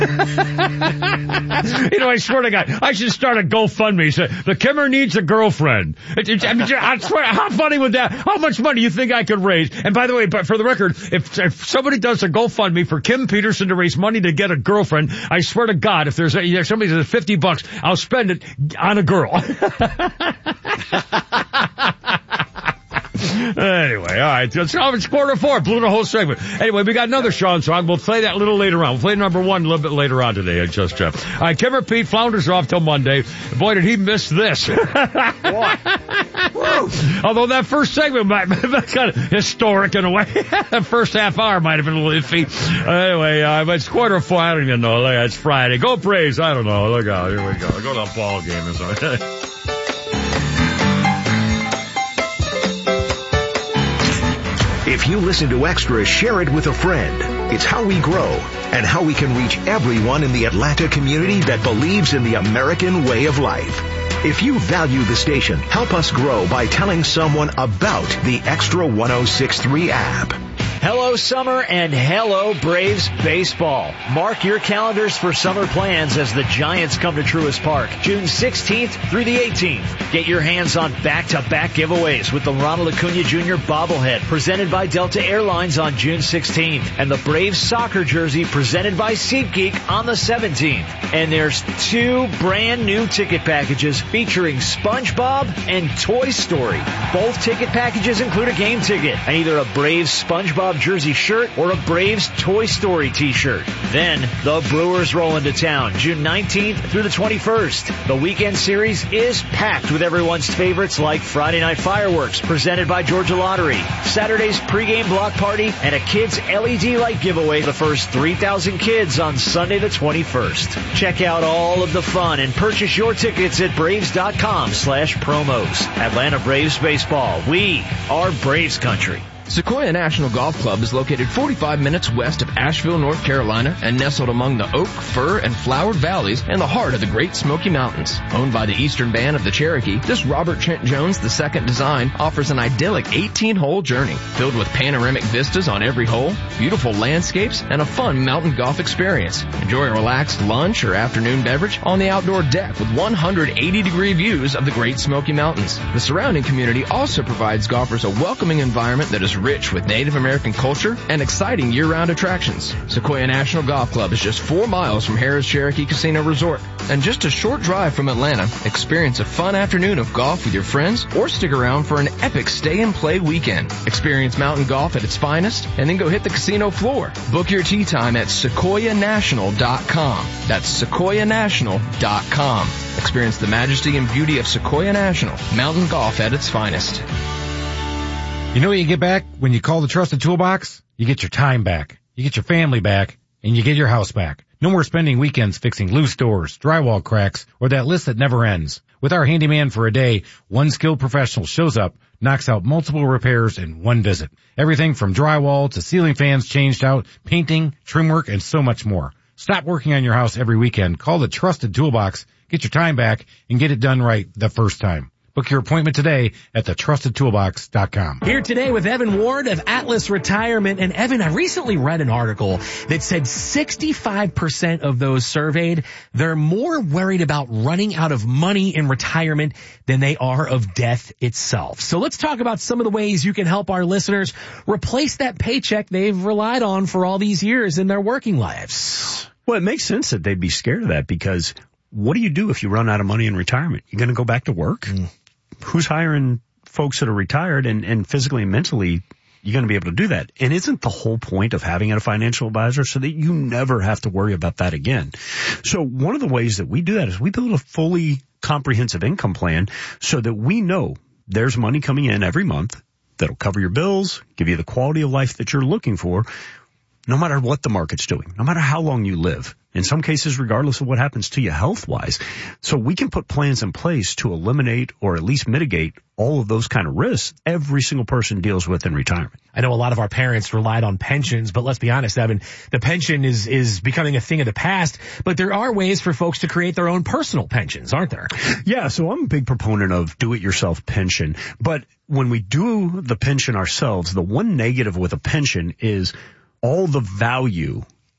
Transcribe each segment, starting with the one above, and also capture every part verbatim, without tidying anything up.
You know, I swear to God, I should start a GoFundMe. Say, the Kimmer needs a girlfriend. It, it, I mean, I swear, how funny would that? How much money do you think I could raise? And by the way, but for the record, if, if somebody does a GoFundMe for Kim Peterson to raise money to get a girlfriend, I swear to God, if there's a, if somebody says fifty bucks, I'll spend it on a girl. Anyway, all right. It's, it's quarter four. Blew the whole segment. Anyway, we got another Sean song. We'll play that a little later on. We'll play number one a little bit later on today. I just Jeff. All right, Kimmer Pete, Flounders are off till Monday. Boy, did he miss this. What? Although that first segment might have been kind of historic in a way. The first half hour might have been a little iffy. Anyway, uh, it's quarter four. I don't even know. Look, it's Friday. Go Braves. I don't know. Look out. Here we go. Go to a ball game or something. If you listen to Extra, share it with a friend. It's how we grow and how we can reach everyone in the Atlanta community that believes in the American way of life. If you value the station, help us grow by telling someone about the Extra ten sixty-three app. Hello, summer, and hello, Braves baseball. Mark your calendars for summer plans as the Giants come to Truist Park, June sixteenth through the eighteenth. Get your hands on back-to-back giveaways with the Ronald Acuna Junior bobblehead presented by Delta Airlines on June sixteenth, and the Braves soccer jersey presented by SeatGeek on the seventeenth. And there's two brand new ticket packages featuring SpongeBob and Toy Story. Both ticket packages include a game ticket and either a Braves SpongeBob jersey shirt or a Braves Toy Story t-shirt. Then the Brewers roll into town June nineteenth through the twenty-first. The weekend series is packed with everyone's favorites like Friday Night Fireworks presented by Georgia Lottery, Saturday's pregame block party, and a kids L E D light giveaway for the first three thousand kids on Sunday the twenty-first. Check out all of the fun and purchase your tickets at Braves.com slash promos. Atlanta Braves baseball. We are Braves country. Sequoia National Golf Club is located forty-five minutes west of Asheville, North Carolina, and nestled among the oak, fir, and flowered valleys in the heart of the Great Smoky Mountains. Owned by the Eastern Band of the Cherokee, this Robert Trent Jones the second design offers an idyllic eighteen-hole journey filled with panoramic vistas on every hole, beautiful landscapes, and a fun mountain golf experience. Enjoy a relaxed lunch or afternoon beverage on the outdoor deck with one hundred eighty degree views of the Great Smoky Mountains. The surrounding community also provides golfers a welcoming environment that is rich with Native American culture and exciting year-round attractions. Sequoia National Golf Club is just four miles from Harrah's Cherokee Casino Resort and just a short drive from Atlanta. Experience a fun afternoon of golf with your friends or stick around for an epic stay-and-play weekend. Experience mountain golf at its finest and then go hit the casino floor. Book your tee time at Sequoia National dot com. That's Sequoia National dot com. Experience the majesty and beauty of Sequoia National, mountain golf at its finest. You know what you get back when you call the Trusted Toolbox? You get your time back, you get your family back, and you get your house back. No more spending weekends fixing loose doors, drywall cracks, or that list that never ends. With our handyman for a day, one skilled professional shows up, knocks out multiple repairs in one visit. Everything from drywall to ceiling fans changed out, painting, trim work, and so much more. Stop working on your house every weekend. Call the Trusted Toolbox, get your time back, and get it done right the first time. Book your appointment today at the trusted toolbox dot com. Here today with Evan Ward of Atlas Retirement. And Evan, I recently read an article that said sixty-five percent of those surveyed, they're more worried about running out of money in retirement than they are of death itself. So let's talk about some of the ways you can help our listeners replace that paycheck they've relied on for all these years in their working lives. Well, it makes sense that they'd be scared of that because what do you do if you run out of money in retirement? You're going to go back to work? Mm. Who's hiring folks that are retired and, and physically and mentally you're going to be able to do that? And isn't the whole point of having a financial advisor so that you never have to worry about that again? So one of the ways that we do that is we build a fully comprehensive income plan so that we know there's money coming in every month that'll cover your bills, give you the quality of life that you're looking for, no matter what the market's doing, no matter how long you live. In some cases, regardless of what happens to you health-wise. So we can put plans in place to eliminate or at least mitigate all of those kind of risks every single person deals with in retirement. I know a lot of our parents relied on pensions, but let's be honest, Evan, the pension is, is becoming a thing of the past, but there are ways for folks to create their own personal pensions, aren't there? Yeah, so I'm a big proponent of do-it-yourself pension, but when we do the pension ourselves, the one negative with a pension is all the value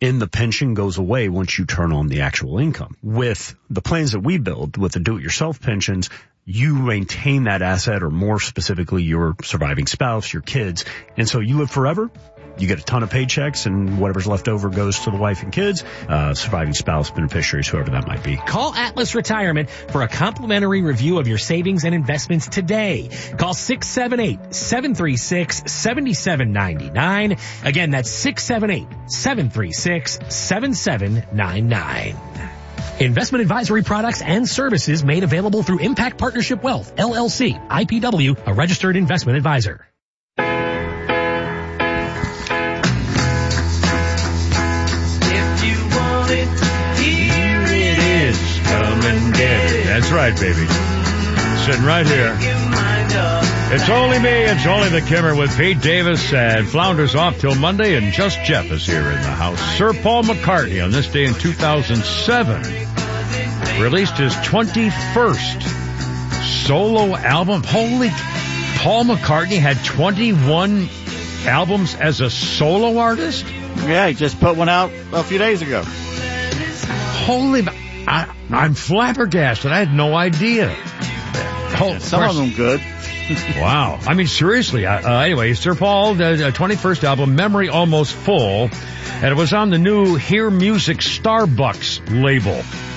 in the pension goes away once you turn on the actual income. With the plans that we build, with the do-it-yourself pensions, you maintain that asset, or more specifically, your surviving spouse, your kids. And so you live forever. You get a ton of paychecks, and whatever's left over goes to the wife and kids, uh, surviving spouse, beneficiaries, whoever that might be. Call Atlas Retirement for a complimentary review of your savings and investments today. Call six seven eight, seven three six, seven seven nine nine. Again, that's six seven eight, seven three six, seven seven nine nine. Investment advisory products and services made available through Impact Partnership Wealth, L L C, I P W, a registered investment advisor. Here it is. Come and get it. That's right, baby. Sitting right here. It's only me. It's only the Kimmer with Pete Davis and Flounders off till Monday, and Just Jeff is here in the house. Sir Paul McCartney on this day in two thousand seven released his twenty-first solo album. Holy, Paul McCartney had twenty-one albums as a solo artist? Yeah, he just put one out a few days ago. Holy, I, I'm flabbergasted. I had no idea. Oh, Some of them good. Wow. I mean, seriously. Uh, uh, anyway, Sir Paul, the uh, twenty-first album, Memory Almost Full, and it was on the new Hear Music Starbucks label.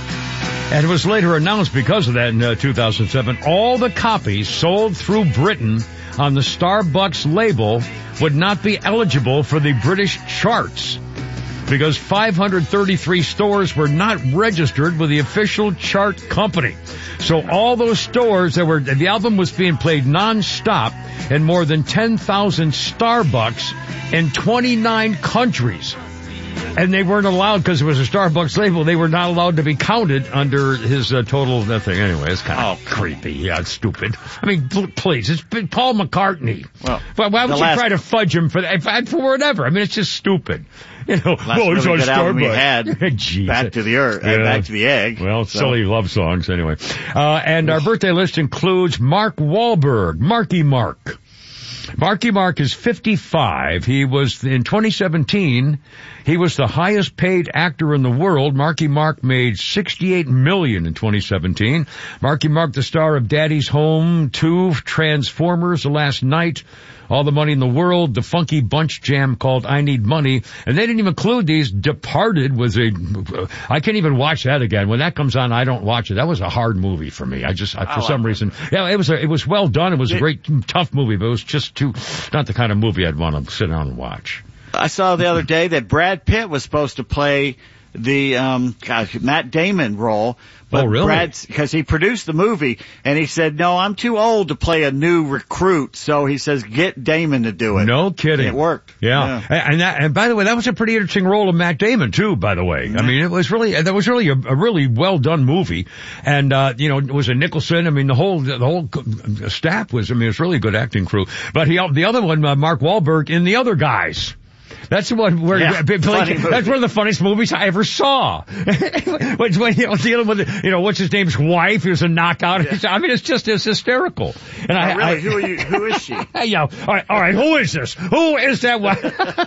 And it was later announced because of that in uh, two thousand seven, all the copies sold through Britain on the Starbucks label would not be eligible for the British charts, because five hundred thirty-three stores were not registered with the official chart company. So all those stores that were, the album was being played non-stop in more than ten thousand Starbucks in twenty-nine countries. And they weren't allowed, because it was a Starbucks label, they were not allowed to be counted under his uh, total thing. Anyway, it's kind of oh, creepy. Yeah, it's stupid. I mean, pl- please, it's Paul McCartney. Well, why, why would you last... try to fudge him for that, for whatever? I mean, it's just stupid. You know, last well, it's really good album we had, Back to the Earth, yeah. Back to the Egg. Well, so. Silly love songs, anyway. Uh, and our birthday list includes Mark Wahlberg, Marky Mark. Marky Mark is fifty-five. He was, in twenty seventeen, he was the highest paid actor in the world. Marky Mark made sixty-eight million dollars in twenty seventeen. Marky Mark, the star of Daddy's Home, two, Transformers, The Last Night, All the Money in the World, the funky bunch jam called I Need Money. And they didn't even include these. Departed was a, I can't even watch that again. When that comes on, I don't watch it. That was a hard movie for me. I just, I, for I some like reason, it. yeah, it was a, it was well done. It was it, a great, tough movie, but it was just too, not the kind of movie I'd want to sit down and watch. I saw the other day that Brad Pitt was supposed to play the, um, gosh, Matt Damon role. But oh, really? Brad, because he produced the movie, and he said, no, I'm too old to play a new recruit. So he says, get Damon to do it. No kidding. And it worked. Yeah. yeah. And that, and by the way, that was a pretty interesting role of Matt Damon too, by the way. Yeah. I mean, it was really, that was really a, a really well done movie. And, uh, you know, it was a Nicholson. I mean, the whole, the whole staff was, I mean, it's really a good acting crew. But he, the other one, uh, Mark Wahlberg in The Other Guys. That's the one where, yeah, like, that's one of the funniest movies I ever saw. when, when, you know, dealing with, you know, what's his name's wife, he was a knockout. Yeah. I mean, it's just, it's hysterical. And oh, I, really? I, who are you, who is she? Yeah, all right, all right, who is this? Who is that one?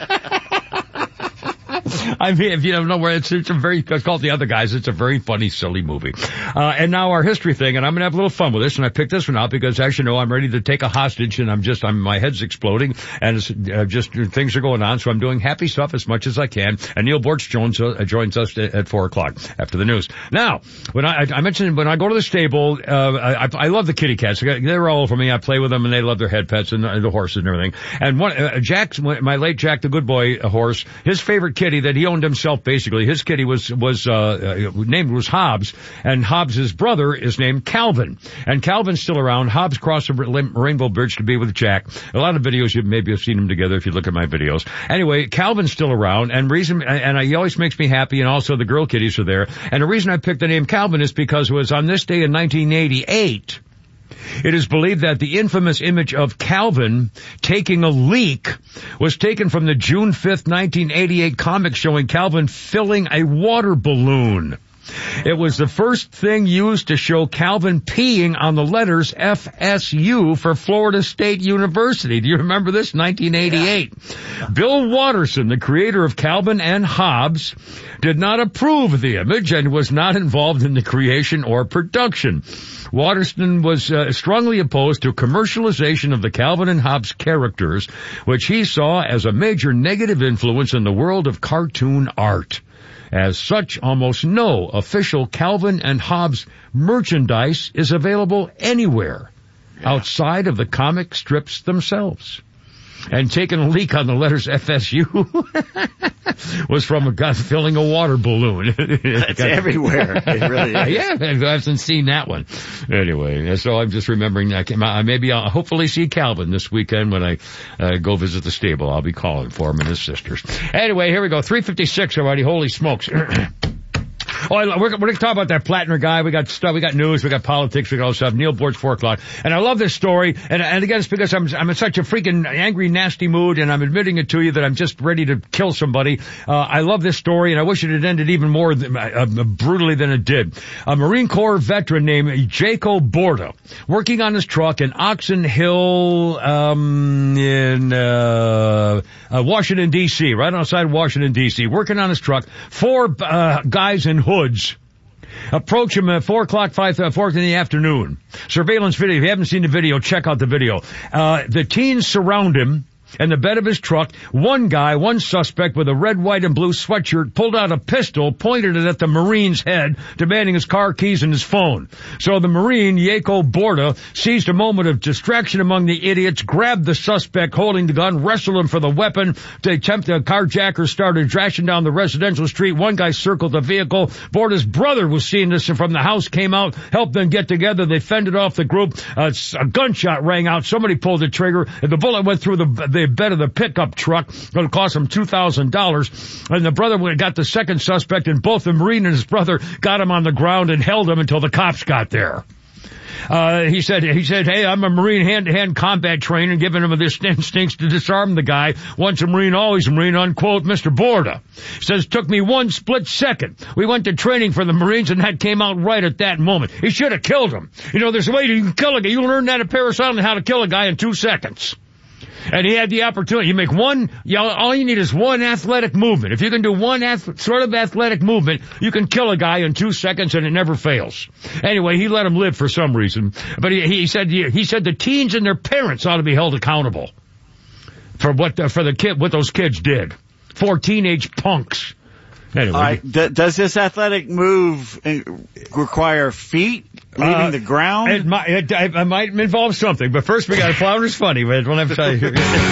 I mean, if you don't know where it's, it's a very, it's called The Other Guys. It's a very funny, silly movie. Uh, and now our history thing, and I'm going to have a little fun with this, and I picked this one out because, as you know, I'm ready to take a hostage, and I'm just, I'm, my head's exploding, and it's, uh, just, things are going on, so I'm doing happy stuff as much as I can, and Neil Borch joins, uh, joins us at, at four o'clock after the news. Now, when I, I mentioned, when I go to the stable, uh, I, I love the kitty cats. They're all over me. I play with them, and they love their head pets and, and the horses and everything. And one, uh, Jack's, my late Jack, the good boy horse, his favorite kitty that he owned himself, basically, his kitty was, was, uh, uh, named was Hobbs, and Hobbs's brother is named Calvin. And Calvin's still around. Hobbs crossed the Rainbow Bridge to be with Jack. A lot of videos, you maybe have seen them together if you look at my videos. Anyway, Calvin's still around, and reason, and he always makes me happy, and also the girl kitties are there. And the reason I picked the name Calvin is because it was on this day in nineteen eighty-eight, it is believed that the infamous image of Calvin taking a leak was taken from the June fifth, nineteen eighty-eight comic showing Calvin filling a water balloon. It was the first thing used to show Calvin peeing on the letters F S U for Florida State University. Do you remember this? nineteen eighty-eight. Yeah. Bill Watterson, the creator of Calvin and Hobbes, did not approve of the image and was not involved in the creation or production. Watterson was uh, strongly opposed to commercialization of the Calvin and Hobbes characters, which he saw as a major negative influence in the world of cartoon art. As such, almost no official Calvin and Hobbes merchandise is available anywhere yeah. outside of the comic strips themselves. And taking a leak on the letters F S U was from a guy filling a water balloon. It's everywhere. It really is. Yeah, I haven't seen that one. Anyway, so I'm just remembering that. Maybe I'll hopefully see Calvin this weekend when I uh, go visit the stable. I'll be calling for him and his sisters. Anyway, here we go. three fifty-six already. Holy smokes. Oh, we're, we're going to talk about that Plattner guy. We got stuff, we got news, we got politics, we got all stuff. Neil Board's four o'clock. And I love this story. And, and again, it's because I'm, I'm in such a freaking angry, nasty mood, and I'm admitting it to you that I'm just ready to kill somebody. Uh, I love this story, and I wish it had ended even more uh, brutally than it did. A Marine Corps veteran named Jaco Borda, working on his truck in Oxon Hill, um, in, uh, uh, Washington, D C, right outside Washington, D C, working on his truck. Four, uh, guys in hoods approach him at four o'clock, five, uh, four in the afternoon. Surveillance video. If you haven't seen the video, check out the video. Uh, the teens surround him in the bed of his truck. One guy, one suspect with a red, white, and blue sweatshirt pulled out a pistol, pointed it at the Marine's head, demanding his car keys and his phone. So the Marine, Jaco Borda, seized a moment of distraction among the idiots, grabbed the suspect holding the gun, wrestled him for the weapon. The attempt, the carjackers started dashing down the residential street. One guy circled the vehicle. Borda's brother was seeing this and from the house, came out, helped them get together. They fended off the group. Uh, a gunshot rang out. Somebody pulled the trigger, and the bullet went through the the bed of the pickup truck. Going to cost him two thousand dollars. And the brother got the second suspect, and both the Marine and his brother got him on the ground and held him until the cops got there. Uh, he said, he said, hey, I'm a Marine hand-to-hand combat trainer, giving him this instincts to disarm the guy. Once a Marine, always a Marine, unquote, Mister Borda. Says, took me one split second. We went to training for the Marines, and that came out right at that moment. He should have killed him. You know, there's a way you can kill a guy. You learn that at Paris Island, how to kill a guy in two seconds. And he had the opportunity. You make one, you know, all you need is one athletic movement. If you can do one ath- sort of athletic movement, you can kill a guy in two seconds, and it never fails. Anyway, he let him live for some reason. But he, he said, he said the teens and their parents ought to be held accountable for what, the, for the kid, what those kids did. Four teenage punks. Anyway. Right. D- does this athletic move require feet leaving uh, the ground? It might, it, it might involve something, but first we got Flounder's Funny. We'll have to tell you.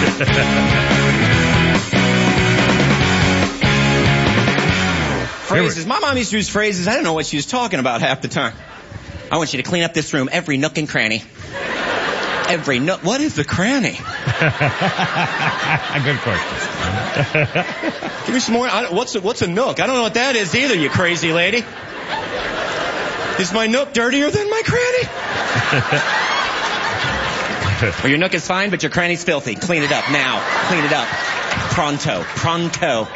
Phrases. My mom used to use phrases. I don't know what she was talking about half the time. I want you to clean up this room, every nook and cranny. Every nook. What is the cranny? Good question. Give me some more. I don't, what's a, what's a nook? I don't know what that is either, you crazy lady. Is my nook dirtier than my cranny? Well, your nook is fine, but your cranny's filthy. Clean it up now. Clean it up. Pronto. Pronto.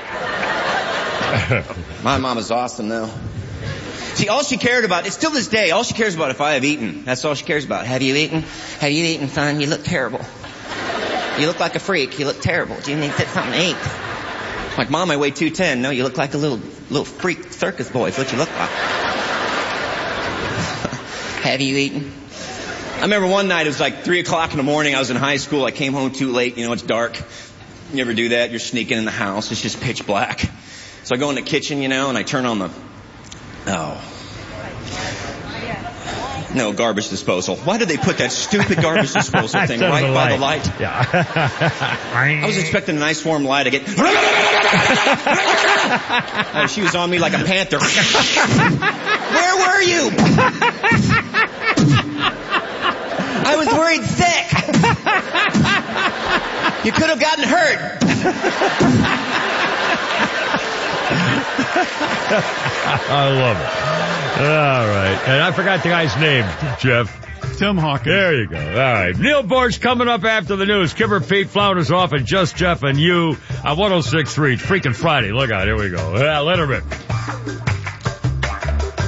My mom is awesome, though. See, all she cared about, it's still this day, all she cares about if I have eaten. That's all she cares about. Have you eaten? Have you eaten, son? You look terrible. You look like a freak. You look terrible. Do you need something to eat? Like, Mom, I weigh two ten. No, you look like a little little freak circus boy. It's what you look like. Have you eaten? I remember one night, it was like three o'clock in the morning. I was in high school. I came home too late. You know, it's dark. You ever do that? You're sneaking in the house. It's just pitch black. So I go in the kitchen, you know, and I turn on the... Oh. No, garbage disposal. Why did they put that stupid garbage disposal thing right the by the light? Yeah. I was expecting a nice warm light. I get... Oh, she was on me like a panther. Where were you? I was worried sick. You could have gotten hurt. I love it. All right. And I forgot the guy's name, Jeff. Tim Hawkins. There you go. All right. Neil Board's coming up after the news. Kimber Pete, Flounders off, and Just Jeff and you on one oh six point three. It's freaking Friday. Look out. Here we go. Yeah, let her rip.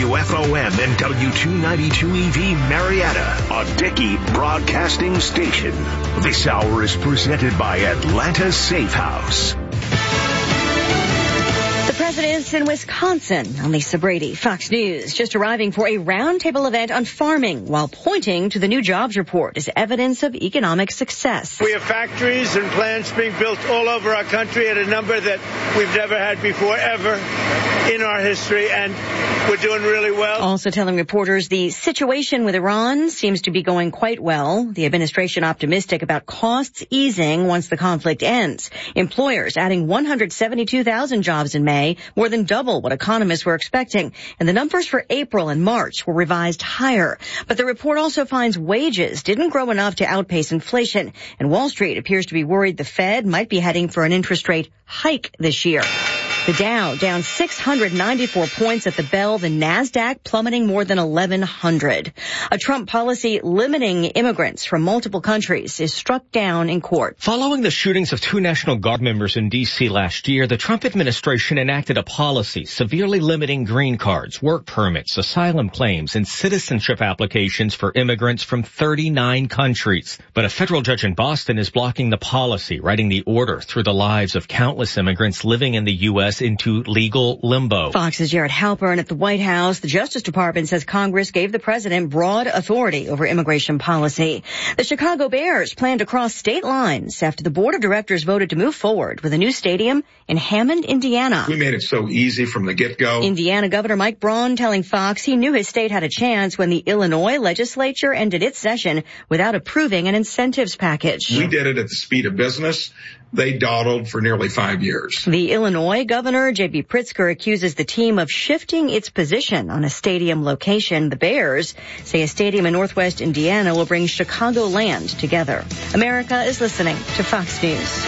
W F O M and W two ninety-two E V Marietta, a Dickey broadcasting station. This hour is presented by Atlanta Safe House. The president is in Wisconsin. I'm Lisa Brady, Fox News, just arriving for a roundtable event on farming while pointing to the new jobs report as evidence of economic success. We have factories and plants being built all over our country at a number that we've never had before, ever in our history, and we're doing really well. Also telling reporters the situation with Iran seems to be going quite well. The administration optimistic about costs easing once the conflict ends. Employers adding one hundred seventy-two thousand jobs in May, more than double what economists were expecting. And the numbers for April and March were revised higher. But the report also finds wages didn't grow enough to outpace inflation. And Wall Street appears to be worried the Fed might be heading for an interest rate hike this year. The Dow down six hundred ninety-four points at the bell, the NASDAQ plummeting more than eleven hundred. A Trump policy limiting immigrants from multiple countries is struck down in court. Following the shootings of two National Guard members in D C last year, the Trump administration enacted a policy severely limiting green cards, work permits, asylum claims, and citizenship applications for immigrants from thirty-nine countries. But a federal judge in Boston is blocking the policy, writing the order through the lives of countless immigrants living in the U S into legal limbo. Fox's Jared Halpern at the White House. The Justice Department says Congress gave the president broad authority over immigration policy. The Chicago Bears plan to cross state lines after the board of directors voted to move forward with a new stadium in Hammond, Indiana. We made it so easy from the get-go. Indiana Governor Mike Braun telling Fox he knew his state had a chance when the Illinois legislature ended its session without approving an incentives package. We did it at the speed of business. They dawdled for nearly five years. The Illinois governor, J B Pritzker, accuses the team of shifting its position on a stadium location. The Bears say a stadium in northwest Indiana will bring Chicagoland together. America is listening to Fox News.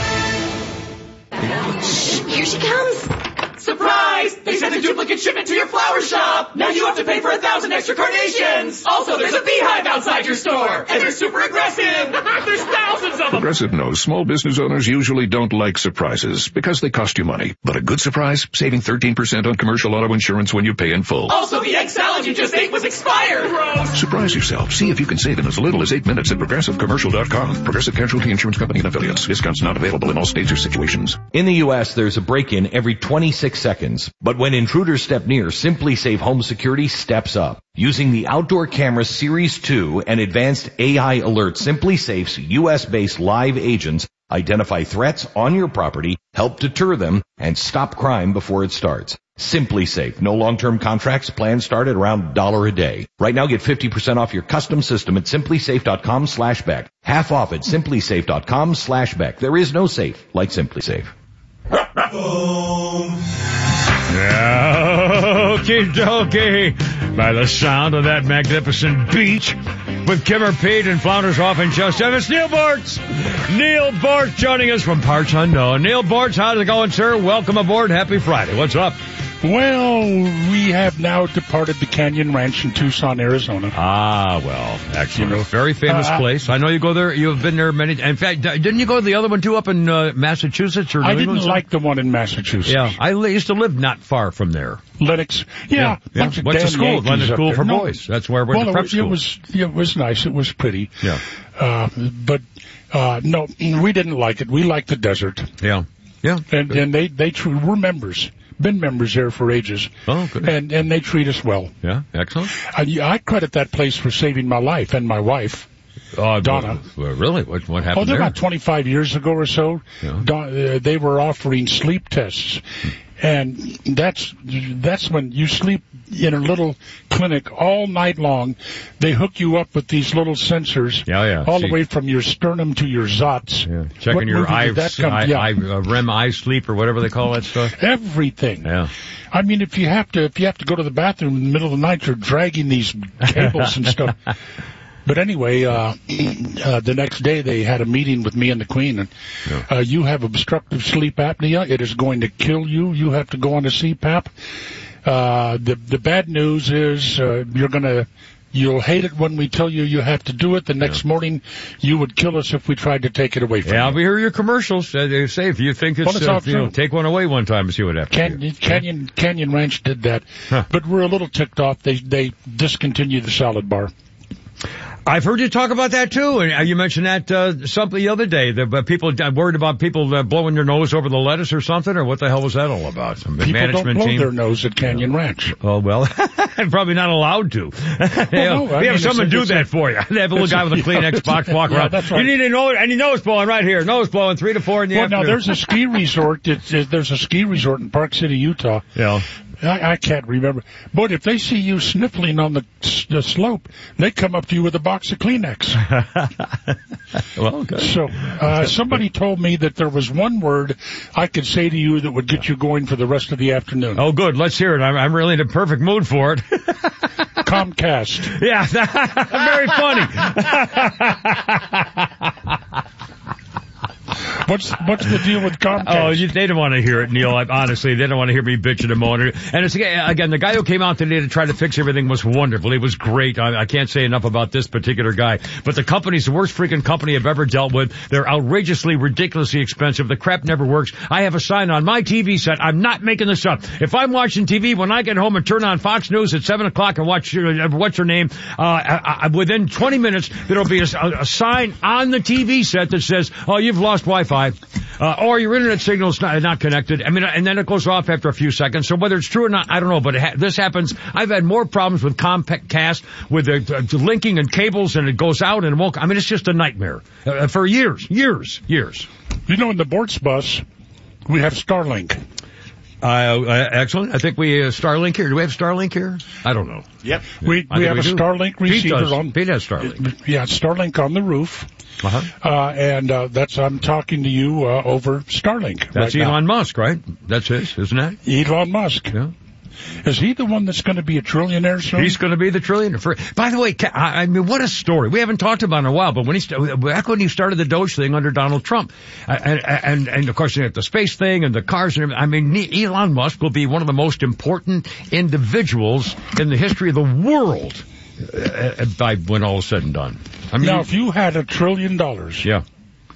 Here she comes. Surprise! They sent a duplicate shipment to your flower shop. Now you have to pay for a thousand extra carnations. Also, there's a beehive outside your store. And they're super aggressive. There's thousands of them. Progressive knows small business owners usually don't like surprises because they cost you money. But a good surprise? Saving thirteen percent on commercial auto insurance when you pay in full. Also, the egg salad you just ate was expired. Gross. Surprise yourself. See if you can save in as little as eight minutes at progressive commercial dot com. Progressive Casualty Insurance Company and affiliates. Discounts not available in all states or situations. In the U S, there's a break-in every twenty-six seconds. But when intruders step near, SimpliSafe Home Security steps up. Using the Outdoor Camera Series two and advanced A I alert, SimpliSafe's U S-based live agents identify threats on your property, help deter them, and stop crime before it starts. SimpliSafe. No long-term contracts. Plans start at around a dollar a day. Right now, get fifty percent off your custom system at simplisafe.com slash Beck. Half off at simplisafe.com slash Beck. There is no safe like SimpliSafe. Okie dokie. By the sound of that magnificent beach with Kimmer Pete and Flounders off in just It's Neil Bortz. Neil Bortz joining us from parts unknown. Neil Bortz, how's it going, sir? Welcome aboard. Happy Friday. What's up? Well, we have now departed the Canyon Ranch in Tucson, Arizona. Ah, well, excellent. You know, very famous uh, place. I know you go there. You've been there many. In fact, didn't you go to the other one too up in uh, Massachusetts? Or New I didn't England? like the one in Massachusetts. Yeah, I li- used to live not far from there. Lennox. Yeah, yeah. yeah. Went to school. Lennox School for no, Boys. That's where I went well, to prep it, school. It was, it was nice. It was pretty. Yeah. Uh, but uh, no, we didn't like it. We liked the desert. Yeah. Yeah. And, and they they tr- we're members. Been members there for ages. Oh, good. And and they treat us well. Yeah, excellent. I, I credit that place for saving my life and my wife, uh, Donna. Well, really? What what happened oh, there? about twenty-five years ago or so, yeah. Don, uh, they were offering sleep tests. And that's that's when you sleep in a little clinic all night long. They hook you up with these little sensors, yeah, yeah. all See, the way from your sternum to your zots. Yeah. Checking what your eye, eye, yeah. eye uh, R E M eye sleep or whatever they call that stuff. Everything. Yeah. I mean, if you have to, if you have to go to the bathroom in the middle of the night, you're dragging these cables and stuff. But anyway, uh, uh, the next day they had a meeting with me and the Queen, and yeah. uh, you have obstructive sleep apnea. It is going to kill you. You have to go on a C PAP. Uh, the the bad news is uh, you're going to You'll hate it when we tell you you have to do it. The next yeah. morning, you would kill us if we tried to take it away from yeah, you. Yeah, we hear your commercials. Uh, they say if you think it's, well, it's uh, you know, take one away one time and see what happens. Can, Canyon Canyon Ranch did that, huh. but we're a little ticked off. They they discontinued the salad bar. I've heard you talk about that too, and you mentioned that uh, something the other day. The uh, people uh, worried about people uh, blowing their nose over the lettuce or something, or what the hell was that all about? Some people management don't blow team? their nose at Canyon yeah. Ranch. Oh well, probably not allowed to. Well, no, we I have mean, someone do that a, for you. They have a little guy with a Kleenex box walk yeah, around. That's right. You need to know any nose blowing right here. Nose blowing three to four in the well, afternoon. Well, now there's a ski resort. It's, it, there's a ski resort in Park City, Utah. Yeah. I, I can't remember. But if they see you sniffling on the, the slope, they come up to you with a box of Kleenex. Well, good. So, uh, somebody told me that there was one word I could say to you that would get you going for the rest of the afternoon. Oh, good. Let's hear it. I'm, I'm really in a perfect mood for it. Comcast. Yeah, very funny. What's what's the deal with Comcast? Oh, you, they don't want to hear it, Neil. I, honestly, they don't want to hear me bitching and moaning. And it's again, the guy who came out today to try to fix everything was wonderful. He was great. I, I can't say enough about this particular guy. But the company's the worst freaking company I've ever dealt with. They're outrageously, ridiculously expensive. The crap never works. I have a sign on my T V set. I'm not making this up. If I'm watching T V, when I get home and turn on Fox News at seven o'clock and watch uh, what's her name, uh, I, I, within twenty minutes there'll be a, a, a sign on the T V set that says, "Oh, you've lost Wi-Fi." Uh, or your internet signal's not, not connected. I mean, and then it goes off after a few seconds. So whether it's true or not, I don't know. But it ha- this happens. I've had more problems with Comcast, with the, the linking and cables, and it goes out and it won't. I mean, it's just a nightmare uh, for years, years, years. You know, in the Bortz bus, we have Starlink. Uh, uh, excellent. I think we, uh, Starlink here. Do we have Starlink here? I don't know. Yep. We, we have we a do. Starlink Pete receiver does. on. Pete has Starlink. Yeah, Starlink on the roof. Uh-huh. Uh, and, uh, that's, I'm talking to you, uh, over Starlink. That's right Elon now. Musk, right? That's his, isn't that? Elon Musk. Yeah. Is he the one that's going to be a trillionaire soon? He's going to be the trillionaire. For, by the way, I mean, what a story. We haven't talked about it in a while, but when he back when he started the Doge thing under Donald Trump, and and, and of course, you have the space thing and the cars and everything. I mean, Elon Musk will be one of the most important individuals in the history of the world uh, by when all is said and done. I mean, now, if you had a trillion dollars, yeah,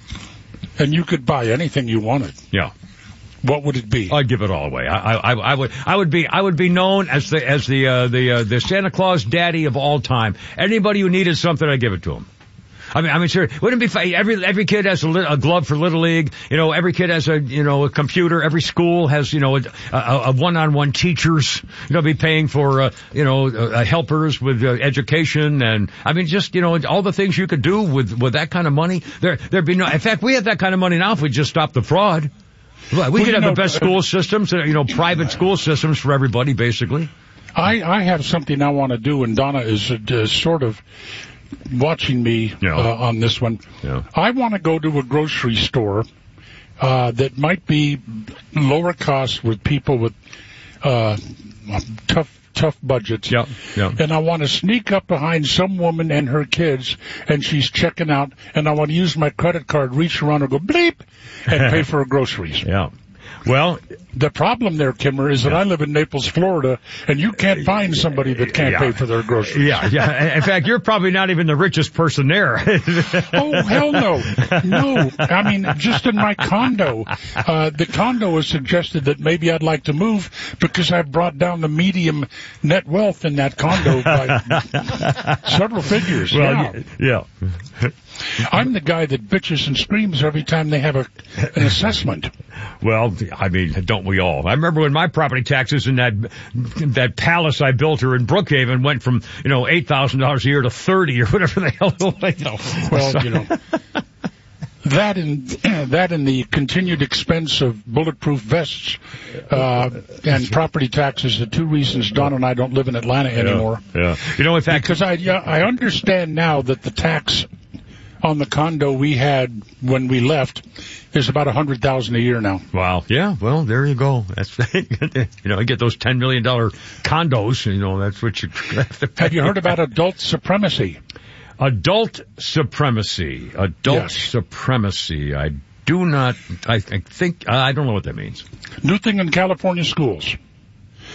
and you could buy anything you wanted, yeah. what would it be? I'd give it all away. I, I, I would, I would be, I would be known as the, as the, uh, the, uh, the Santa Claus daddy of all time. Anybody who needed something, I'd give it to him. I mean, I mean, sure, wouldn't it be fun? Every, every kid has a, li- a glove for Little League. You know, every kid has a, you know, a computer. Every school has, you know, a, a, a one-on-one teachers, you know, be paying for, uh, you know, uh, helpers with uh, education. And I mean, just, you know, all the things you could do with, with that kind of money. There, there'd be no, in fact, we have that kind of money now if we just stop the fraud. We well, could have know, the best school systems, you know, private school systems for everybody, basically. I, I have something I want to do, and Donna is uh, sort of watching me yeah. uh, on this one. Yeah. I want to go to a grocery store uh, that might be lower cost with people with uh, tough tough budgets. Yeah, yeah. And I want to sneak up behind some woman and her kids, and she's checking out, and I want to use my credit card, reach around and go bleep, and pay for her groceries. Yeah. Well, the problem there, Kimmer, is that I live in Naples, Florida, and you can't find somebody that can't yeah. pay for their groceries. Yeah, yeah. In fact, you're probably not even the richest person there. Oh, hell no. No. I mean, just in my condo. Uh, the condo has suggested that maybe I'd like to move because I've brought down the medium net wealth in that condo by several figures. Well, yeah. yeah. I'm the guy that bitches and screams every time they have a an assessment. Well, I mean, don't we all? I remember when my property taxes in that that palace I built here in Brookhaven went from, you know, eight thousand dollars a year to thirty or whatever the hell. Well, you know, that and that and the continued expense of bulletproof vests uh, and property taxes, the two reasons Don and I don't live in Atlanta anymore. Yeah, yeah. You know, in fact, because I yeah, I understand now that the tax on the condo we had when we left is about a hundred thousand a year now. Wow. Yeah. Well, there you go. That's you know, I get those ten million dollar condos. You know, that's what you have to pay. Have you heard about adult supremacy? Adult supremacy. Adult yes. supremacy. I do not. I, I think I don't know what that means. New thing in California schools.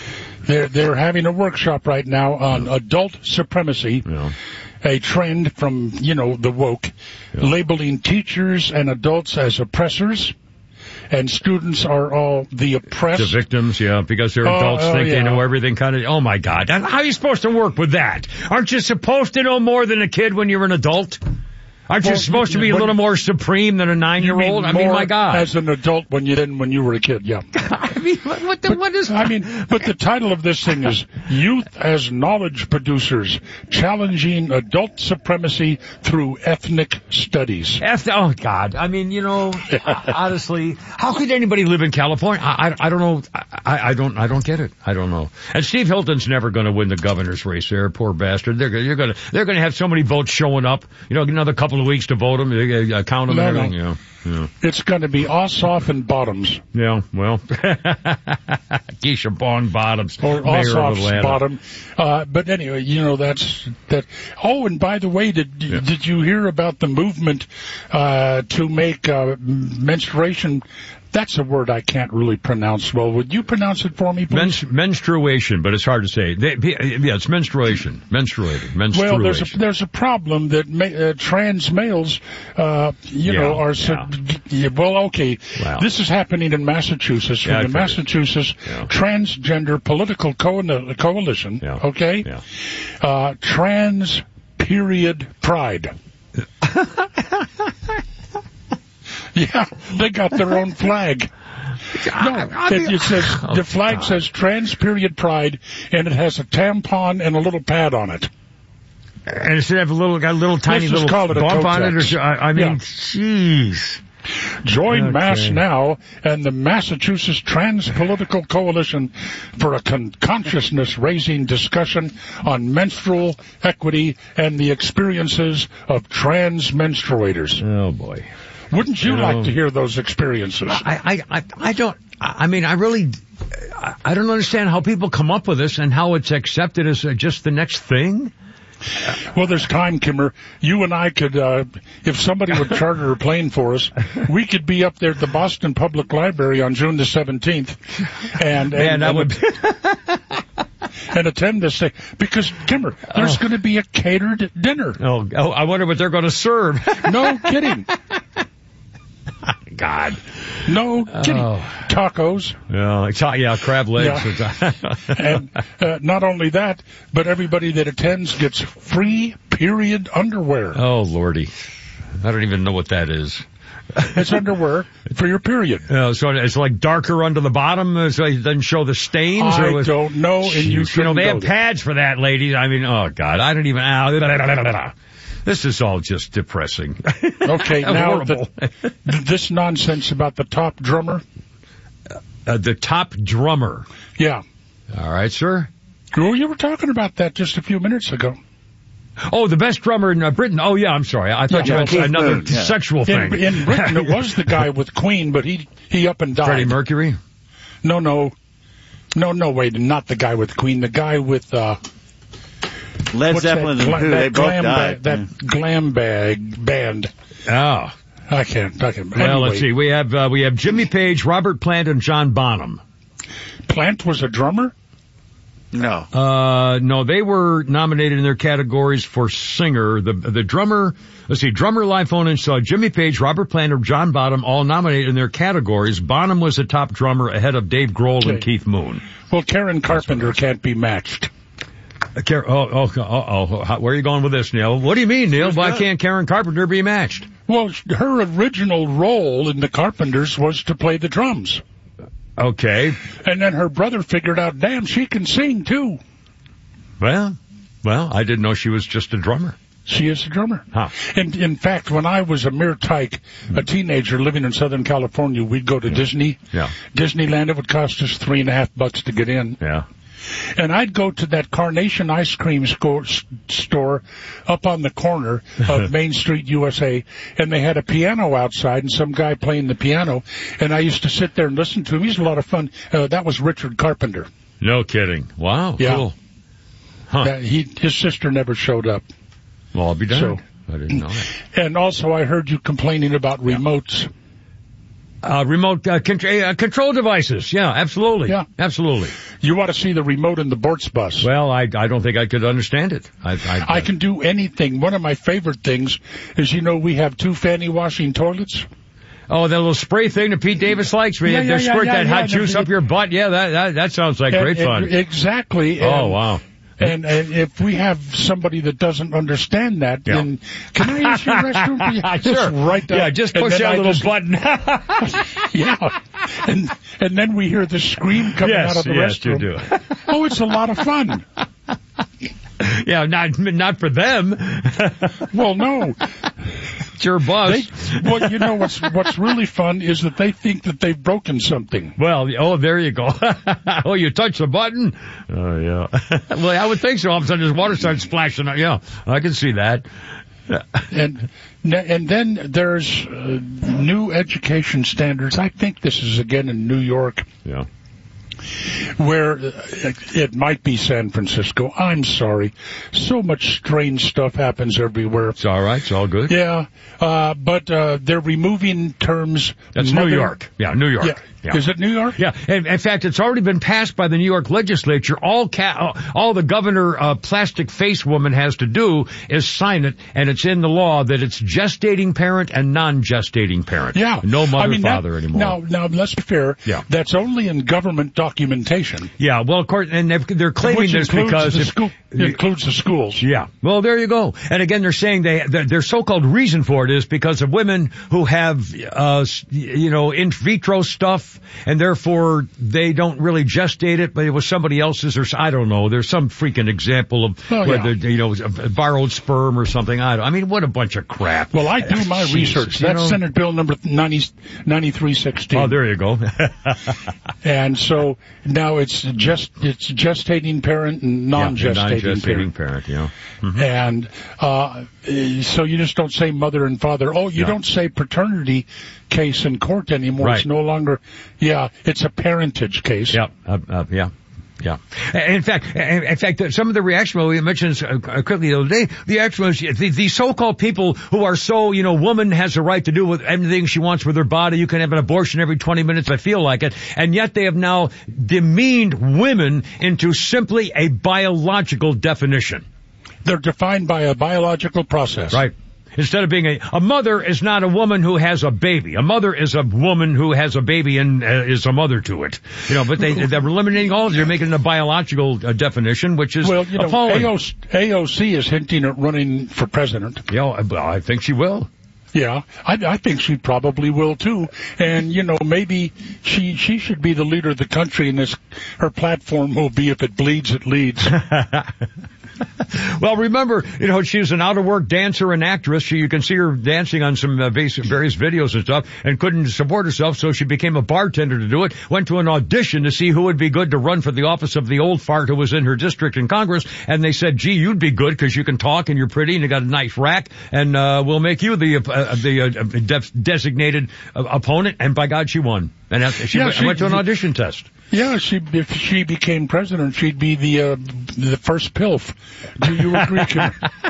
They're they're having a workshop right now on yeah. adult supremacy, yeah. a trend from, you know, the woke, yeah. labeling teachers and adults as oppressors. And students are all the oppressed. The victims, yeah, because they're adults oh, oh, think yeah. they know everything kind of. Oh, my God. How are you supposed to work with that? Aren't you supposed to know more than a kid when you're an adult? Aren't well, you supposed to be a little more supreme than a nine-year-old? I mean, my God. As an adult when you didn't when you were a kid, yeah. I mean, what, the, but, what is... I mean, but the title of this thing is Youth as Knowledge Producers, Challenging Adult Supremacy Through Ethnic Studies. Eth- oh, God. I mean, you know, honestly, how could anybody live in California? I, I, I don't know. I, I don't I don't get it. I don't know. And Steve Hilton's never going to win the governor's race there, poor bastard. They're, you're gonna, they're going to have so many votes showing up. You know, another couple of weeks to vote them, uh, count them no, and everything. No. Yeah, yeah. It's going to be Ossoff and Bottoms. Yeah, well, Keisha Bond Bottoms. Or Ossoff's Bottom. Uh, but anyway, you know, that's that. Oh, and by the way, did yeah. did you hear about the movement uh, to make uh, menstruation? That's a word I can't really pronounce well. Would you pronounce it for me, please? Men- menstruation, but it's hard to say. They, yeah, it's menstruation. Menstruating. Menstruation. Well, there's a, there's a problem that ma- uh, trans males, uh, you yeah, know, are... So, yeah. Well, okay. Wow. This is happening in Massachusetts. From yeah, the Massachusetts yeah. Transgender Political Co- Coalition, yeah. okay? Yeah. Uh, trans period pride. Yeah, they got their own flag. No, it, it says oh, the flag God. says Trans Period Pride, and it has a tampon and a little pad on it. And it should have a little, got a little tiny Let's little it bump on it. Or, I, I mean, yeah. jeez. Join okay. Mass Now and the Massachusetts Trans Political Coalition for a con- consciousness-raising discussion on menstrual equity and the experiences of trans menstruators. Oh boy. Wouldn't you, you know, like to hear those experiences? I, I, I, I don't, I mean, I really, I don't understand how people come up with this and how it's accepted as just the next thing. Well, there's time, Kimmer. You and I could, uh, if somebody would charter a plane for us, we could be up there at the Boston Public Library on June the seventeenth. And, and, Man, that and, would... and attend this thing. Because, Kimmer, there's oh. going to be a catered dinner. Oh, oh, I wonder what they're going to serve. No kidding. God. No kidding. Oh. Tacos. Yeah, yeah, crab legs. Yeah. And uh, not only that, but everybody that attends gets free period underwear. Oh, Lordy. I don't even know what that is. It's underwear for your period. Uh, so it's like darker under the bottom, so it doesn't show the stains? I or was, don't know, and you You know, they have there. pads for that, ladies. I mean, oh, God, I don't even... Uh, This is all just depressing. Okay, now the, this nonsense about the top drummer. Uh, the top drummer. Yeah. All right, sir. Well, you were talking about that just a few minutes ago. Oh, the best drummer in uh, Britain. Oh, yeah, I'm sorry. I thought yeah, you meant another yeah. sexual thing. In, in Britain, it was the guy with Queen, but he he up and died. Freddie Mercury? No, no. No, no, wait, not the guy with Queen. The guy with... Uh, Led Zeppelin and Who, they both died. Ba- that yeah. glam bag band. Oh. I can't, I can't. Well, anyway. let's see. We have, uh, we have Jimmy Page, Robert Plant, and John Bonham. Plant was a drummer? No. Uh, no, they were nominated in their categories for singer. The, the drummer, let's see, drummer, live phone, and so Jimmy Page, Robert Plant, and John Bonham all nominated in their categories. Bonham was the top drummer ahead of Dave Grohl okay. and Keith Moon. Well, Karen Carpenter can't be matched. Oh, oh, oh, oh, where are you going with this, Neil? What do you mean, Neil? Why can't Karen Carpenter be matched? Well, her original role in the Carpenters was to play the drums. Okay. And then her brother figured out, damn, she can sing, too. Well, well, I didn't know she was just a drummer. She is a drummer. Huh. And in fact, when I was a mere tyke, a teenager living in Southern California, we'd go to yeah. Disney. Yeah. Disneyland, it would cost us three and a half bucks to get in. Yeah. And I'd go to that Carnation ice cream sco- store up on the corner of Main Street, U S A, and they had a piano outside and some guy playing the piano, and I used to sit there and listen to him. He's a lot of fun. Uh, that was Richard Carpenter. No kidding. Wow, yeah. Cool. Huh. That, he, his sister never showed up. Well, I'll be darned. So, I didn't know that. And also I heard you complaining about remotes. Uh, remote uh, con- uh, control devices. Yeah, absolutely. Yeah. Absolutely. You want to see the remote in the Bortz bus. Well, I, I don't think I could understand it. I, I, I can do anything. One of my favorite things is, you know, we have two fanny washing toilets. Oh, that little spray thing that Pete Davis likes, where Yeah, you yeah, they yeah, squirt yeah, that yeah, hot juice the- up your butt. Yeah, that that, that sounds like And- great and- fun. Exactly. Oh, And- wow. And, and if we have somebody that doesn't understand that, Yeah. then can I use your restroom? Sure. Just right down. Yeah, just and push then that I little just- button. Yeah. And and then we hear the scream coming Yes, out of the yes, you restroom. do. Oh, it's a lot of fun. Yeah, not not for them. Well, no. It's your bus. They, well, you know what's what's really fun is that they think that they've broken something. Well, oh, there you go. Oh, you touch the button? Oh, yeah. Well, I would think so. All of a sudden, this water starts splashing. Yeah, I can see that. And and then there's uh, new education standards. I think this is again in New York. Yeah. Where uh, it might be San Francisco. I'm sorry. So much strange stuff happens everywhere. It's all right. It's all good. Yeah. Uh, but uh, they're removing terms. That's mother- New York. Yeah, New York. Yeah. Yeah. Is it New York? Yeah. In, in fact, it's already been passed by the New York legislature. All ca- all the governor uh, plastic face woman has to do is sign it, and it's in the law that it's gestating parent and non-gestating parent. Yeah. No mother, I mean, father that, anymore. Now, now, let's be fair. Yeah. That's only in government documentation. Yeah. Well, of course, and they're, they're claiming Which this includes because the if, school, includes the schools. Yeah. Well, there you go. And again, they're saying they their, their so-called reason for it is because of women who have, uh, you know, in vitro stuff, and therefore they don't really gestate it, but it was somebody else's, or I don't know. There's some freaking example of Oh, whether yeah. you know a borrowed sperm or something. I don't. I mean, what a bunch of crap. Well, I do my Jesus, research. you That's know? Senate Bill number ninety, ninety-three sixteen. Oh, there you go. And so now it's just it's gestating parent and non-gestating, yeah, non-gestating parent. parent. Yeah. Mm-hmm. And uh, so you just don't say mother and father. Oh, you Yeah. don't say paternity case in court anymore. Right. It's no longer. Yeah, it's a parentage case. Yeah. Uh, uh, yeah. Yeah. In fact, in fact, some of the reaction, well, we mentioned uh, quickly the other day, the reaction was the, the so-called people who are so, you know, woman has a right to do with anything she wants with her body. You can have an abortion every twenty minutes if I feel like it. And yet they have now demeaned women into simply a biological definition. They're defined by a biological process. Right. Instead of being a, a mother is not a woman who has a baby. A mother is a woman who has a baby and uh, is a mother to it. You know, but they, they're eliminating all of it. They're making it a biological uh, definition, which is Well, you know, appalling. A O C is hinting at running for president. Yeah, well, I think she will. Yeah, I, I think she probably will too. And you know, maybe she she should be the leader of the country, and this her platform will be if it bleeds, it leads. Well, remember, you know, she was an out-of-work dancer and actress. She, you can see her dancing on some uh, basic, various videos and stuff, and couldn't support herself, so she became a bartender to do it. Went to an audition to see who would be good to run for the office of the old fart who was in her district in Congress, and they said, gee, you'd be good because you can talk and you're pretty and you got a nice rack, and uh, we'll make you the uh, the uh, de- designated uh, opponent. And by God, she won. And that, she, Yeah, went, she- went to an audition test. Yeah, she if she became president, she'd be the uh, the first PILF. Do you agree, Kim?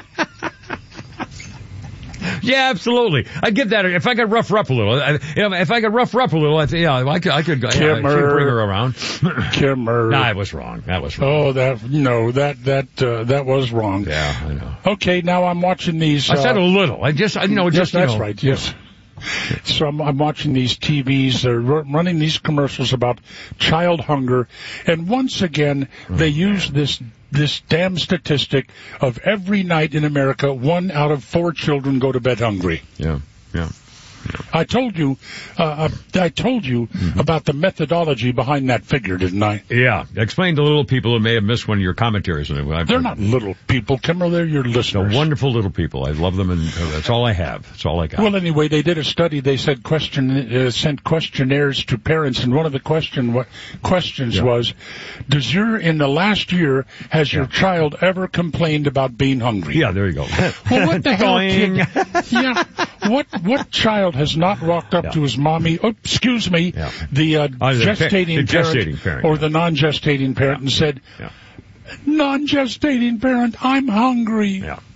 Yeah, absolutely. I'd give that, a, if I could rough her up a little, I, you know, if I could rough her up a little, I think, yeah, I could, I could, yeah, she'd Kimmer. bring her around. Kimmer. Nah, I was wrong. That was wrong. Oh, that no, that that uh, that was wrong. Yeah, I know. Okay, now I'm watching these. I said uh, a little. I just, I, you know, yes, just, you that's know. right. Yes. So I'm, I'm watching these T Vs. They're r- running these commercials about child hunger, and once again they use this this damn statistic of every night in America, one out of four children go to bed hungry. Yeah, yeah. I told you, uh, I told you Mm-hmm. about the methodology behind that figure, didn't I? Yeah. Explain to little people who may have missed one of your commentaries. I've, They're not little people, Kimmer. They're your listeners. They're wonderful little people. I love them, and uh, that's all I have. That's all I got. Well, anyway, they did a study. They said question uh, sent questionnaires to parents, and one of the question what, questions Yeah. was, "Does your in the last year has your Yeah. child ever complained about being hungry?" Yeah, there you go. Well, what the hell, Doing. kid? Yeah. What what child has not walked up Yeah. to his mommy? Oh, excuse me, Yeah. the, uh, Uh, the pa- gestating, the parent, gestating parent, or yeah. the non-gestating parent, and said, Yeah. "Non-gestating parent, I'm hungry." Yeah.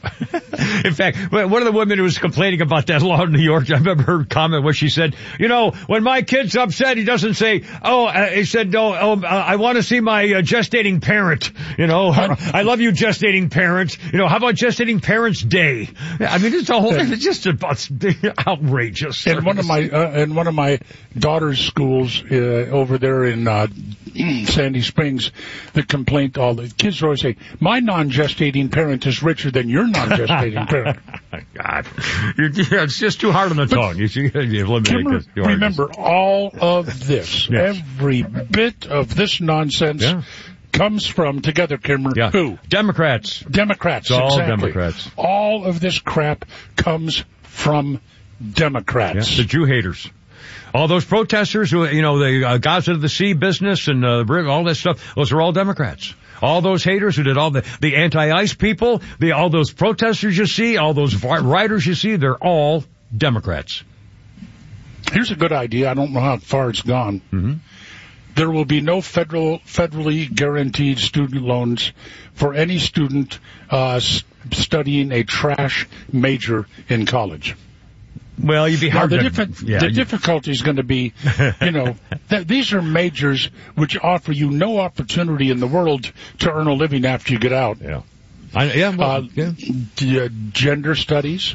In fact, one of the women who was complaining about that law in New York, I remember her comment where she said, you know, when my kid's upset, he doesn't say, oh, uh, he said, no, oh, I want to see my uh, gestating parent. You know, I love you, gestating parents. You know, how about gestating parents day? I mean, it's a whole, it's just about outrageous. In one of my, uh, in one of my daughter's schools, uh, over there in, uh, Sandy Springs, the complaint, all the kids always say, my non-gestating parent is richer than your non-gestating parent. God, You're, yeah, it's just too hard on the but tongue. You, you eliminate Kimmer, this. Remember, all of this, yes. every bit of this nonsense yeah. comes from, together, Kimmer, yeah. who? Democrats. Democrats, it's all exactly. Democrats. All of this crap comes from Democrats. Yeah, the Jew haters. All those protesters who, you know, the uh, Gaza to the Sea business and uh, all that stuff, those are all Democrats. All those haters who did all the, the anti-ICE people, the, all those protesters you see, all those writers you see, they're all Democrats. Here's a good idea. I don't know how far it's gone. Mm-hmm. There will be no federal, federally guaranteed student loans for any student uh, studying a trash major in college. Well, you'd be hard now, the to... Diffi- yeah, the you, difficulty is going to be, you know, th- these are majors which offer you no opportunity in the world to earn a living after you get out. Yeah. I, yeah, well, uh, yeah. D- uh, gender studies.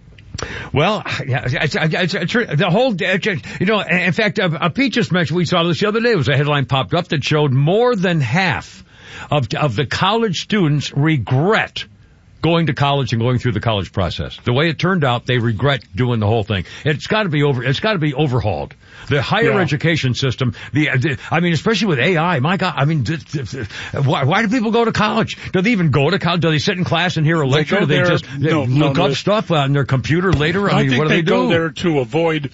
Well, yeah, it's, it's, it's, the whole, you know, in fact, uh, Pete just mentioned, we saw this the other day, it was a headline popped up that showed more than half of, of the college students regret going to college and going through the college process. The way it turned out, they regret doing the whole thing. It's got to be over. It's got to be overhauled. The higher yeah. education system. The, the, I mean, especially with A I. My God, I mean, th- th- th- why, why do people go to college? Do they even go to college? Do they sit in class and hear a lecture? Do they there, just they no, look no, up no. stuff on their computer later? I, I mean, think what do they, they do? go there to avoid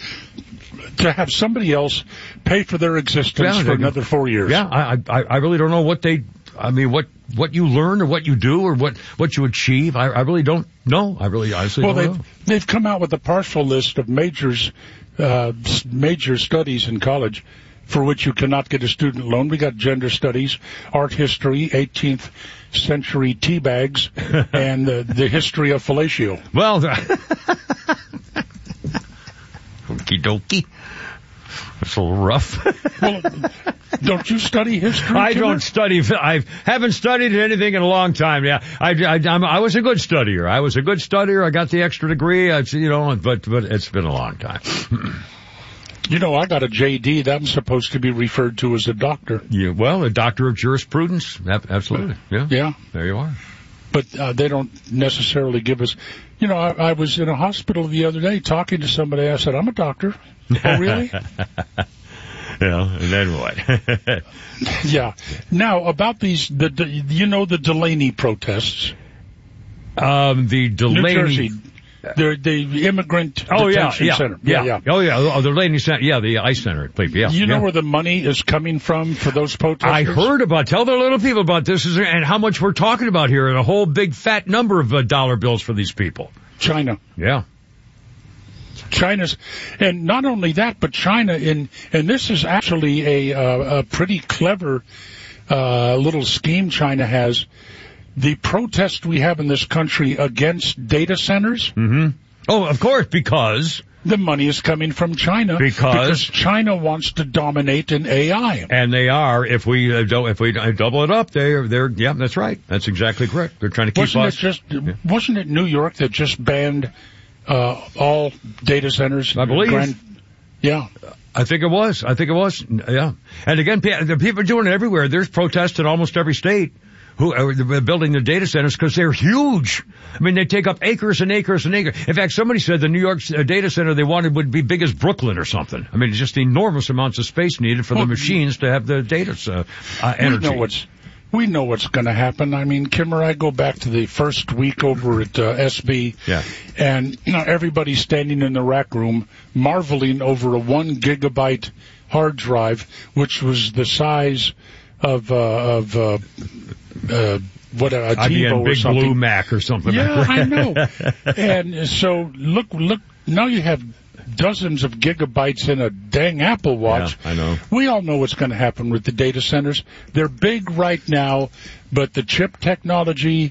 to have somebody else pay for their existence yeah, for another four years. Yeah, I, I, I really don't know what they. I mean, what. What you learn or what you do or what, what you achieve, I, I really don't know. I really honestly well, don't they've, know. They've come out with a partial list of majors, uh, major studies in college for which you cannot get a student loan. We got gender studies, art history, eighteenth century tea bags, and the, the history of fellatio. Well, okie dokie. It's a little rough. Well, don't you study history? I Kimmer? don't study. I haven't studied anything in a long time. Yeah, I, I, I'm, I was a good studier. I was a good studier. I got the extra degree. I, you know, but but it's been a long time. You know, I got a J D. That I'm supposed to be referred to as a doctor. Yeah, well, a doctor of jurisprudence. Absolutely. Yeah. Yeah. There you are. But uh, they don't necessarily give us. You know, I, I was in a hospital the other day talking to somebody. I said, "I'm a doctor." Oh, really? Yeah, and then what? Yeah. Now, about these, the, the you know the Delaney protests? Um, the Delaney... New Jersey. The, the immigrant oh, detention yeah, yeah, center. Yeah, yeah, yeah. Oh, yeah. Oh, the Delaney Center. Yeah, the ICE Center. Yeah. You know yeah. where the money is coming from for those protesters? I heard about, tell the little people about this and how much we're talking about here and a whole big fat number of uh, dollar bills for these people. China. Yeah. China's, and not only that, but China in, and this is actually a, uh, a pretty clever, uh, little scheme China has. The protest we have in this country against data centers. Mm-hmm. Oh, of course, because the money is coming from China. Because, because China wants to dominate in A I. And they are. If we uh, do, if we double it up, they're they're. Yeah, that's right. That's exactly correct. They're trying to keep wasn't us. It just, yeah. Wasn't it New York that just banned uh, all data centers? I believe. Grand, yeah. I think it was. I think it was. Yeah. And again, the people are doing it everywhere. There's protests in almost every state who are building their data centers because they're huge. I mean, they take up acres and acres and acres. In fact, somebody said the New York data center they wanted would be big as Brooklyn or something. I mean, it's just enormous amounts of space needed for well, the machines to have the data uh, uh, energy. We know what's, we know what's going to happen. I mean, Kimmer, I go back to the first week over at uh, S B, yeah. and you know, everybody's standing in the rack room marveling over a one gigabyte hard drive, which was the size of uh, of uh, uh, what a, a TiVo Big or something. Blue Mac or something. Yeah, like that. I know. And so look, look. Now you have dozens of gigabytes in a dang Apple Watch. Yeah, I know. We all know what's going to happen with the data centers. They're big right now, but the chip technology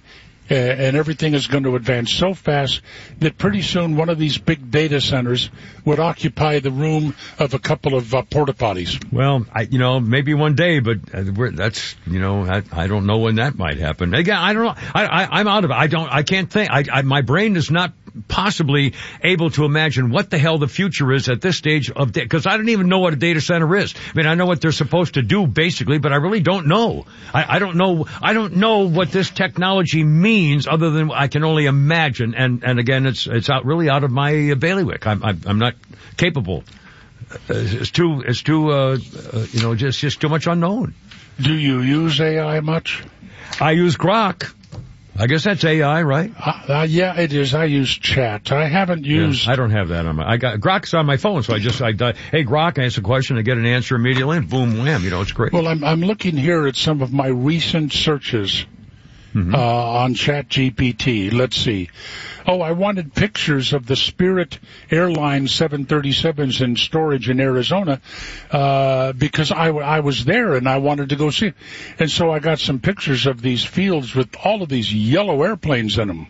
uh, and everything is going to advance so fast that pretty soon one of these big data centers would occupy the room of a couple of uh, porta potties. Well, I, you know, maybe one day, but uh, we're, that's, you know, I, I don't know when that might happen. Again, I don't know. I, I, I'm out of it. I don't, I can't think. I, I, my brain is not possibly able to imagine what the hell the future is at this stage of day, because I don't even know what a data center is. I mean, I know what they're supposed to do basically, but I really don't know. I, I don't know. I don't know what this technology means, other than I can only imagine. And and again, it's it's out really out of my bailiwick. I'm I'm, I'm not capable. It's too it's too uh, uh, you know just just too much unknown. Do you use A I much? I use Grok. I guess that's A I, right? Uh, uh, yeah, it is. I use chat. I haven't used... Yeah, I don't have that on my... I got Grok's on my phone, so I just... I uh, Hey, Grok, ask a question, I get an answer immediately, and boom, wham, you know, it's great. Well, I'm, I'm looking here at some of my recent searches mm-hmm. uh, on ChatGPT. Let's see. Oh, I wanted pictures of the Spirit Airlines seven thirty-sevens in storage in Arizona, uh, because I, w- I was there and I wanted to go see it. And so I got some pictures of these fields with all of these yellow airplanes in them.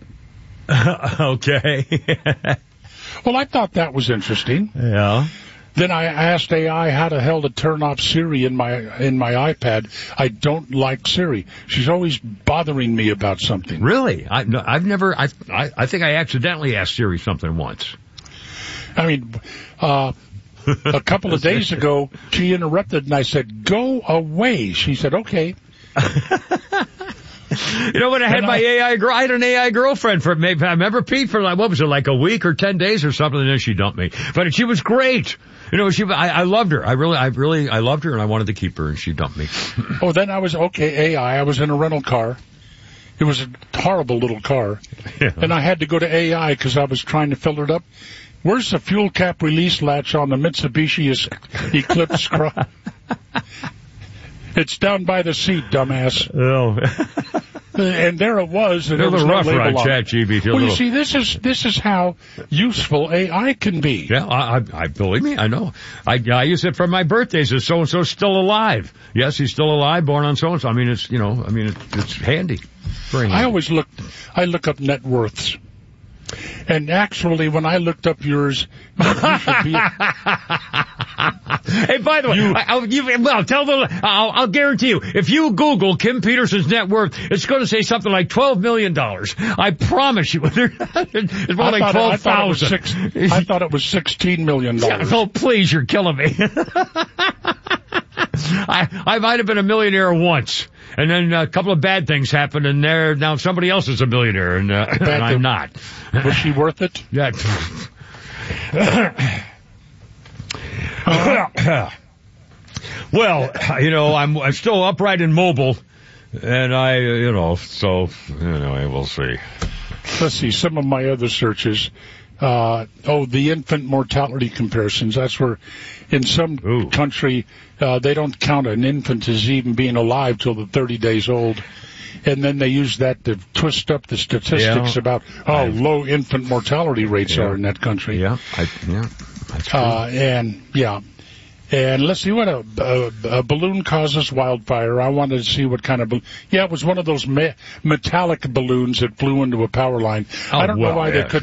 Okay. Well, I thought that was interesting. Yeah. Then I asked A I how the hell to turn off Siri in my in my iPad. I don't like Siri. She's always bothering me about something. Really? I, no, I've never. I, I I think I accidentally asked Siri something once. I mean, uh, a couple of days ago, she interrupted, and I said, "Go away." She said, "Okay." You know, when I had and my I, A I girl, I had an A I girlfriend for maybe, I remember Pete for like, what was it, like a week or ten days or something, and then she dumped me. But she was great. You know, she, I, I loved her. I really, I really, I loved her, and I wanted to keep her, and she dumped me. Oh, then I was, okay, A I, I was in a rental car. It was a horrible little car. Yeah. And I had to go to A I because I was trying to fill it up. Where's the fuel cap release latch on the Mitsubishi Eclipse Cross? It's down by the seat, dumbass. Oh. And there it was. And a little rough no ride, ChatGPT. Well, little... you see, this is this is how useful A I can be. Yeah, I, I, I believe me, I know. I, I use it for my birthdays. Is so and so still alive? Yes, he's still alive, born on so and so. I mean, it's you know, I mean, it, it's handy. Very handy. I always look, I look up net worths. And actually, when I looked up yours, you should be. Hey, by the way, you, I, I'll, you, well, tell the, I'll, I'll guarantee you, if you Google Kim Peterson's net worth, it's going to say something like twelve million dollars. I promise you. It's more like twelve thousand. I, I thought it was sixteen million dollars. Yeah, oh, please, you're killing me. I, I might have been a millionaire once. And then a couple of bad things happened, and there now somebody else is a millionaire, and, uh, and I'm not. Was she worth it? Yeah. Well, you know, I'm, I'm still upright and mobile, and I, you know, so, anyway, we'll see. Let's see, some of my other searches. Uh, oh, the infant mortality comparisons. That's where in some Ooh. country, uh, they don't count an infant as even being alive till they're thirty days old. And then they use that to twist up the statistics yeah. about how I've, low infant mortality rates yeah. are in that country. Yeah, I, yeah, that's true. Uh, and, yeah. And let's see what a, a, a balloon causes wildfire. I wanted to see what kind of balloon. Yeah, it was one of those me- metallic balloons that flew into a power line. Oh, I don't well, know why yeah. they couldn't